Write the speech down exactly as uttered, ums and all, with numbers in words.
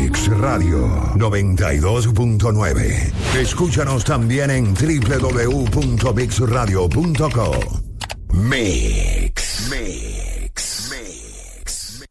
Mix Radio noventa y dos punto nueve. Escúchanos también en doble u doble u doble u punto mix radio punto co. Mix.